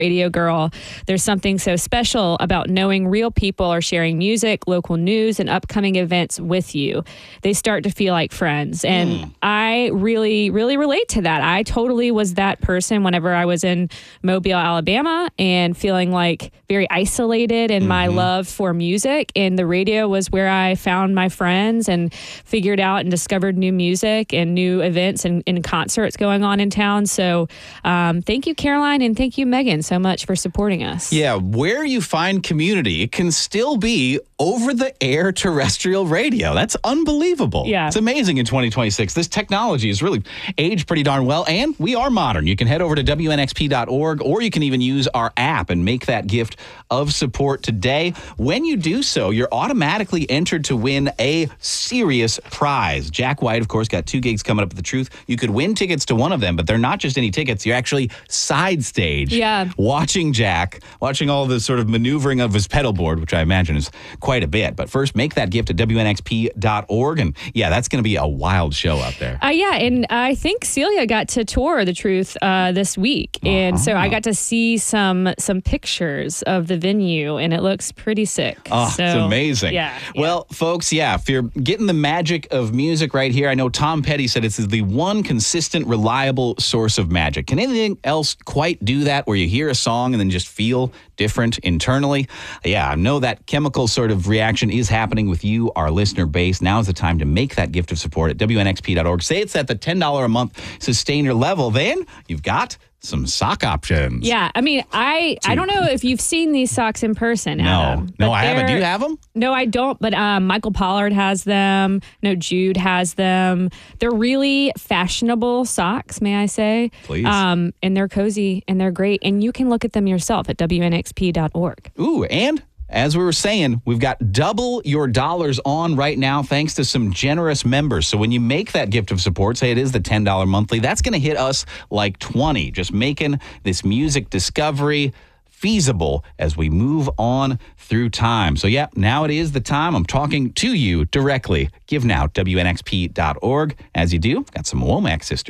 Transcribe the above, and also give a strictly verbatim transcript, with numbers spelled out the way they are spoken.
radio girl. There's something so special about knowing real people are sharing music, local news, and upcoming events with you. They start to feel like friends. And mm. I really, really relate to that. I totally was that person whenever I was in Mobile, Alabama, and feeling like very isolated in mm-hmm. my love for music. And the radio was where I found my friends and figured out and discovered new music and new events and, and concerts going on in town. So um, thank you, Caroline, and thank you, Megan, so much for supporting us. Yeah, where you find community, it can still be over-the-air terrestrial radio. That's unbelievable. Yeah. It's amazing in twenty twenty-six. This technology has really aged pretty darn well, and we are modern. You can head over to W N X P dot org, or you can even use our app and make that gift of support today. When you do so, you're automatically entered to win a serious prize. Jack White, of course, got two gigs coming up with The Truth. You could win tickets to one of them, but they're not just any tickets. You're actually side stage yeah. watching Jack, watching all the sort of maneuvering of his pedal board, which I imagine is quite a bit. But first, make that gift at W N X P dot org. And yeah, that's going to be a wild show up there. Uh, yeah, and I think Celia got to tour The Truth uh, this week. Uh-huh. And so I got to see some some pictures of the venue, and it looks pretty sick. Oh, so, it's amazing. Yeah, yeah. Well, folks, yeah, if you're getting the magic of music right here, I know Tom Petty said it's the one consistent, reliable source of magic. Can anything else quite do that, where you hear a song and then just feel different internally? Yeah, I know that chemical sort of reaction is happening with you, our listener base. Now is the time to make that gift of support at W N X P dot org. Say it's at the ten dollars a month sustainer level. Then you've got some sock options. Yeah, I mean, I I don't know if you've seen these socks in person, No, Adam, no, I haven't. Do you have them? No, I don't, but um, Michael Pollard has them. No, Jude has them. They're really fashionable socks, may I say. Please. Um, and they're cozy, and they're great, and you can look at them yourself at W N X P dot org. Ooh, and as we were saying, we've got double your dollars on right now thanks to some generous members. So when you make that gift of support, say it is the ten dollars monthly, that's going to hit us like twenty, just making this music discovery feasible as we move on through time. So yeah, now it is the time. I'm talking to you directly. Give now, W N X P dot org. As you do, got some Womack sisters.